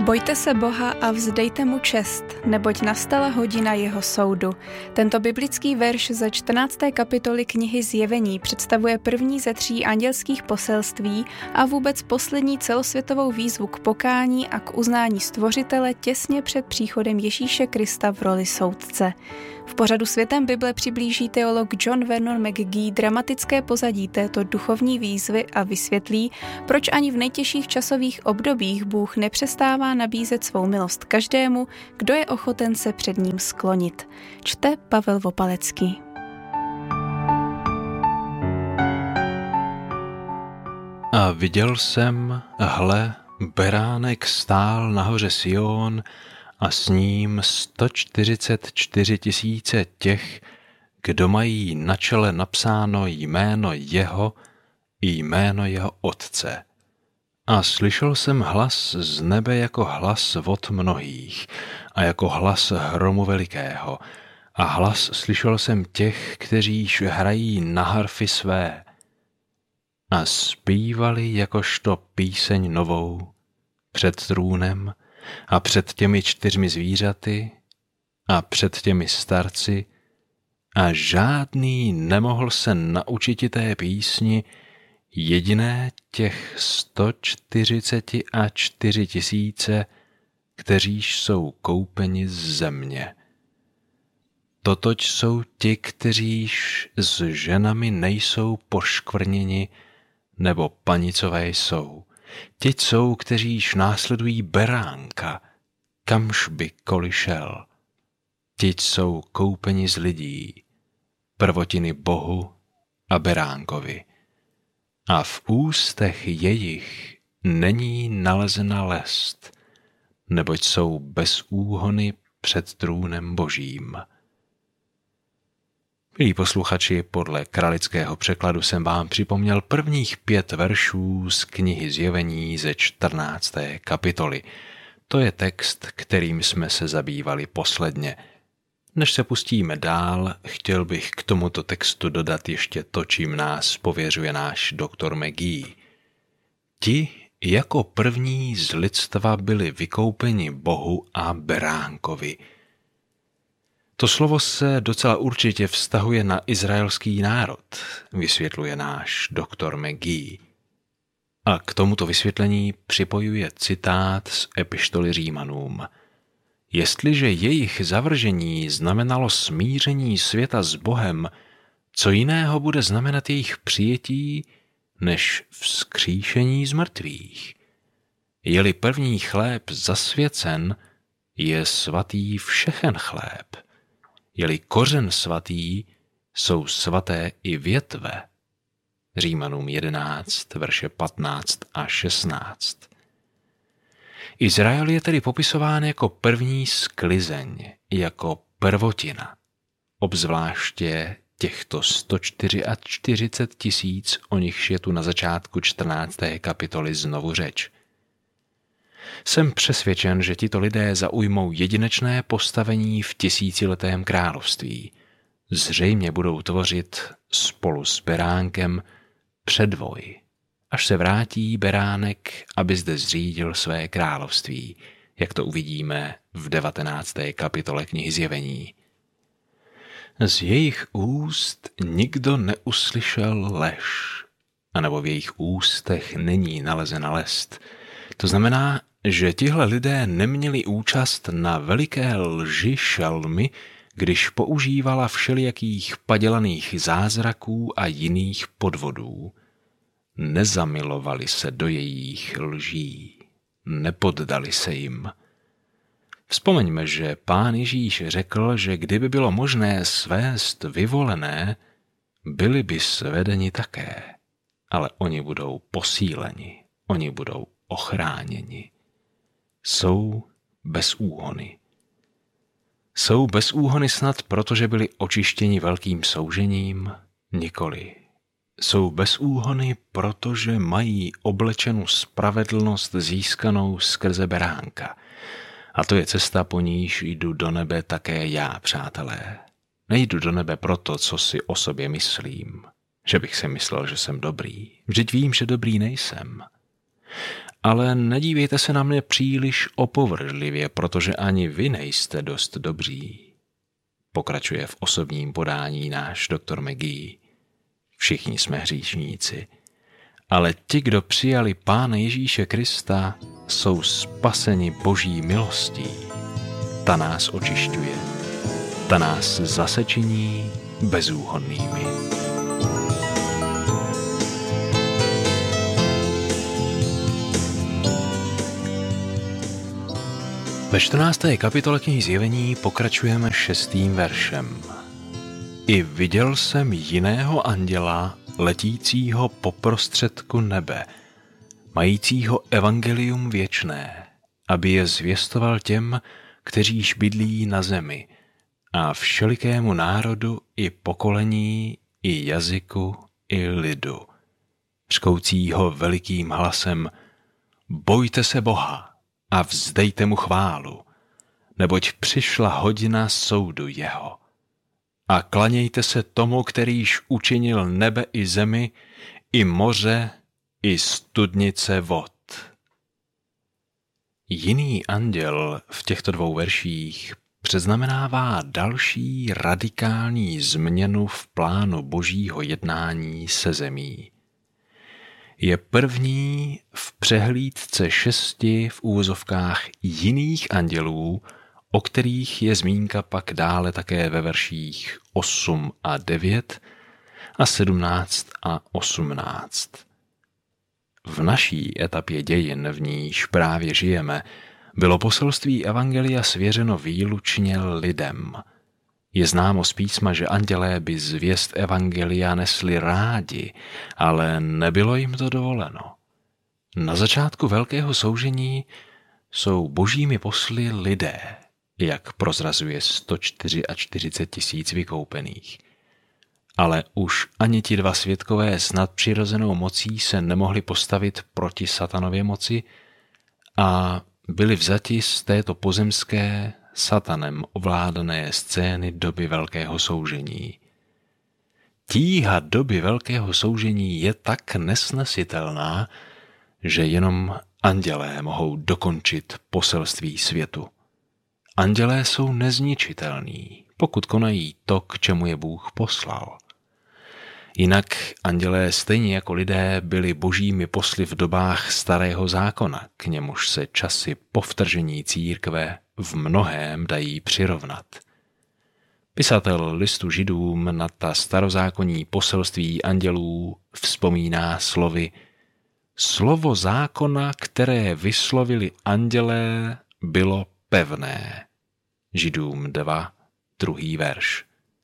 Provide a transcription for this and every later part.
Bojte se Boha a vzdejte mu čest, neboť nastala hodina jeho soudu. Tento biblický verš ze 14. kapitoly knihy Zjevení představuje první ze 3 andělských poselství a vůbec poslední celosvětovou výzvu k pokání a k uznání Stvořitele těsně před příchodem Ježíše Krista v roli soudce. V pořadu Světem Bible přiblíží teolog John Vernon McGee dramatické pozadí této duchovní výzvy a vysvětlí, proč ani v nejtěžších časových obdobích Bůh nepřestává nabízet svou milost každému, kdo je ochoten se před ním sklonit. Čte Pavel Vopalecký. A viděl jsem, hle, beránek stál na hoře Sion a s ním 144 000 těch, kdo mají na čele napsáno jméno jeho i jméno jeho otce. A slyšel jsem hlas z nebe jako hlas vod mnohých a jako hlas hromu velikého. A hlas slyšel jsem těch, kteříž hrají na harfy své. A zpívali jakožto píseň novou před trůnem a před těmi 4 zvířaty a před těmi starci, a žádný nemohl se naučit té písni, jediné těch 144 000, kteříž jsou koupeni z země. Totož jsou ti, kteříž s ženami nejsou poškvrněni, nebo panicové jsou. Ti jsou, kteříž následují beránka, kamž by koli šel. Ti jsou koupeni z lidí, prvotiny Bohu a beránkovi. A v ústech jejich není nalezena lest, neboť jsou bez úhony před trůnem Božím. Milí posluchači, podle kralického překladu jsem vám připomněl prvních 5 veršů z knihy Zjevení ze 14. kapitoly. To je text, kterým jsme se zabývali posledně. Než se pustíme dál, chtěl bych k tomuto textu dodat ještě to, čím nás pověřuje náš doktor McGee. Ti jako první z lidstva byli vykoupeni Bohu a beránkovi. To slovo se docela určitě vztahuje na izraelský národ, vysvětluje náš doktor McGee. A k tomuto vysvětlení připojuje citát z epištoly Římanům. Jestliže jejich zavržení znamenalo smíření světa s Bohem, co jiného bude znamenat jejich přijetí, než vzkříšení z mrtvých? Je-li první chléb zasvěcen, je svatý všechen chléb. Je-li kořen svatý, jsou svaté i větve. Římanům 11, verše 15 a 16. Izrael je tedy popisován jako první sklizeň, jako prvotina. Obzvláště těchto 144 000, o nichž je tu na začátku 14. kapitoly znovu řeč. Jsem přesvědčen, že tito lidé zaujmou jedinečné postavení v tisíciletém království. Zřejmě budou tvořit spolu s beránkem předvoj, až se vrátí beránek, aby zde zřídil své království, jak to uvidíme v 19. kapitole knihy Zjevení. Z jejich úst nikdo neuslyšel lež, anebo v jejich ústech není nalezena lest. To znamená, že tihle lidé neměli účast na veliké lži šelmy, když používala všelijakých padělaných zázraků a jiných podvodů. Nezamilovali se do jejich lží, nepoddali se jim. Vzpomeňme, že Pán Ježíš řekl, že kdyby bylo možné svést vyvolené, byli by svedeni také, ale oni budou posíleni, oni budou ochráněni. Jsou bez úhony. Jsou bez úhony snad proto, že byli očištěni velkým soužením? Nikoli. Jsou bez úhony, protože mají oblečenu spravedlnost získanou skrze beránka. A to je cesta, po níž jdu do nebe také já, přátelé. Nejdu do nebe proto, co si o sobě myslím. Že bych si myslel, že jsem dobrý. Vždyť vím, že dobrý nejsem. Ale nedívejte se na mě příliš opovržlivě, protože ani vy nejste dost dobří. Pokračuje v osobním podání náš doktor McGee. Všichni jsme hříšníci, ale ti, kdo přijali Pána Ježíše Krista, jsou spaseni Boží milostí. Ta nás očišťuje, ta nás zase činí bezúhonnými. Ve 14. kapitole knihy Zjevení pokračujeme 6. veršem. I viděl jsem jiného anděla, letícího po prostředku nebe, majícího evangelium věčné, aby je zvěstoval těm, kteříž bydlí na zemi, a všelikému národu i pokolení, i jazyku, i lidu. Řkoucího velikým hlasem: Bojte se Boha a vzdejte mu chválu, neboť přišla hodina soudu jeho. A klanějte se tomu, kterýž učinil nebe i zemi, i moře, i studnice vod. Jiný anděl v těchto 2 verších předznamenává další radikální změnu v plánu Božího jednání se zemí. Je první v přehlídce 6 v úvozovkách jiných andělů, o kterých je zmínka pak dále také ve verších 8 a 9 a 17 a 18. V naší etapě dějin, v níž právě žijeme, bylo poselství evangelia svěřeno výlučně lidem. Je známo z písma, že andělé by zvěst evangelia nesli rádi, ale nebylo jim to dovoleno. Na začátku velkého soužení jsou božími posly lidé, jak prozrazuje 144 000 vykoupených. Ale už ani ti 2 svědkové s nadpřirozenou mocí se nemohli postavit proti satanově moci a byli vzati z této pozemské, satanem ovládané scény doby velkého soužení. Tíha doby velkého soužení je tak nesnesitelná, že jenom andělé mohou dokončit poselství světu. Andělé jsou nezničitelní, pokud konají to, k čemu je Bůh poslal. Jinak andělé stejně jako lidé byli božími posly v dobách starého zákona, k němuž se časy po vtržení církve v mnohém dají přirovnat. Pisatel listu Židům na ta starozákonní poselství andělů vzpomíná slovy: Slovo zákona, které vyslovili andělé, bylo pevné. Židům 2, 2. verš.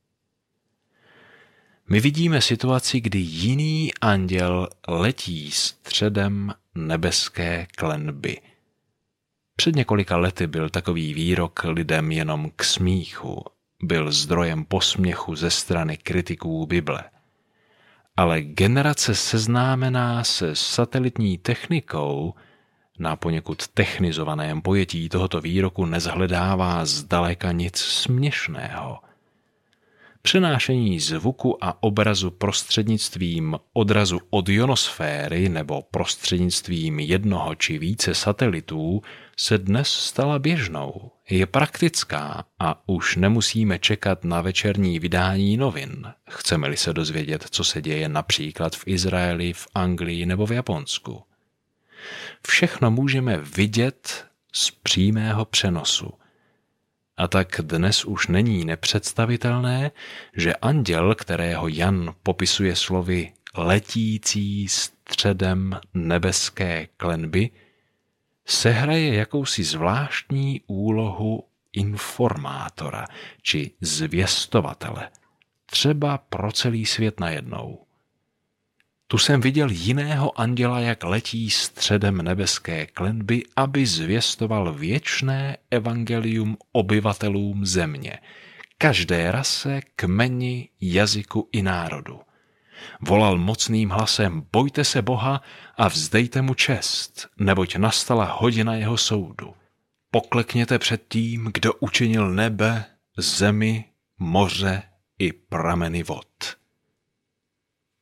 My vidíme situaci, kdy jiný anděl letí středem nebeské klenby. Před několika lety byl takový výrok lidem jenom k smíchu, byl zdrojem posměchu ze strany kritiků Bible. Ale generace seznámená se satelitní technikou na poněkud technizovaném pojetí tohoto výroku nezhledává zdaleka nic směšného. Přenášení zvuku a obrazu prostřednictvím odrazu od ionosféry nebo prostřednictvím jednoho či více satelitů se dnes stala běžnou, je praktická a už nemusíme čekat na večerní vydání novin, chceme-li se dozvědět, co se děje například v Izraeli, v Anglii nebo v Japonsku. Všechno můžeme vidět z přímého přenosu. A tak dnes už není nepředstavitelné, že anděl, kterého Jan popisuje slovy letící středem nebeské klenby, sehraje jakousi zvláštní úlohu informátora či zvěstovatele, třeba pro celý svět najednou. Tu jsem viděl jiného anděla, jak letí středem nebeské klenby, aby zvěstoval věčné evangelium obyvatelům země, každé rase, kmeni, jazyku i národu. Volal mocným hlasem: Bojte se Boha a vzdejte mu čest, neboť nastala hodina jeho soudu. Poklekněte před tím, kdo učinil nebe, zemi, moře i prameny vod.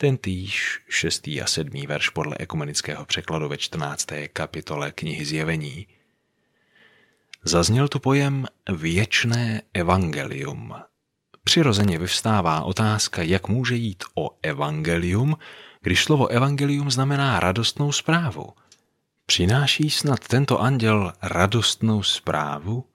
tentýž 6. a 7. verš podle ekumenického překladu ve 14. kapitole knihy Zjevení. Zazněl tu pojem věčné evangelium. Přirozeně vyvstává otázka, jak může jít o evangelium, když slovo evangelium znamená radostnou zprávu. Přináší snad tento anděl radostnou zprávu?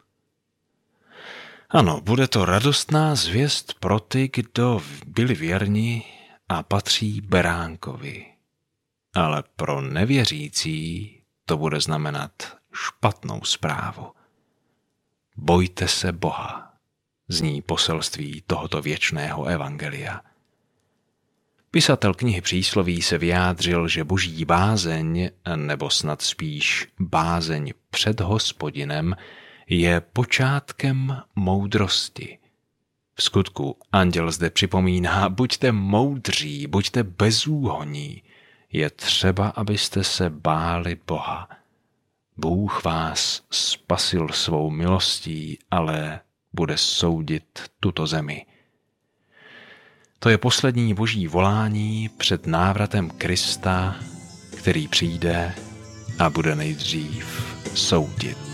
Ano, bude to radostná zvěst pro ty, kdo byli věrni a patří beránkovi. Ale pro nevěřící to bude znamenat špatnou zprávu. Bojte se Boha, zní poselství tohoto věčného evangelia. Pisatel knihy Přísloví se vyjádřil, že boží bázeň, nebo snad spíš bázeň před Hospodinem, je počátkem moudrosti. V skutku anděl zde připomíná, buďte moudří, buďte bezúhonní. Je třeba, abyste se báli Boha. Bůh vás spasil svou milostí, ale bude soudit tuto zemi. To je poslední boží volání před návratem Krista, který přijde a bude nejdřív soudit.